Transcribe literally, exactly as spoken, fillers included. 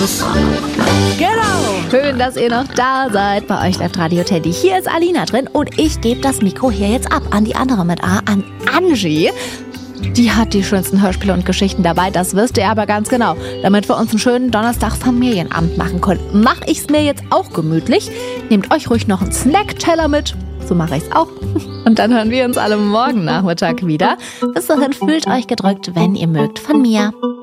Genau. Schön, dass ihr noch da seid. Bei euch läuft Radio Teddy. Hier ist Alina drin und ich gebe das Mikro hier jetzt ab an die andere mit A, an Angie. Die hat die schönsten Hörspiele und Geschichten dabei, das wisst ihr aber ganz genau. Damit wir uns einen schönen Donnerstag-Familienabend machen können, mache ich es mir jetzt auch gemütlich. Nehmt euch ruhig noch einen Snackteller mit. So mache ich es auch. Und dann hören wir uns alle morgen Nachmittag wieder. Bis dahin fühlt euch gedrückt, wenn ihr mögt, von mir.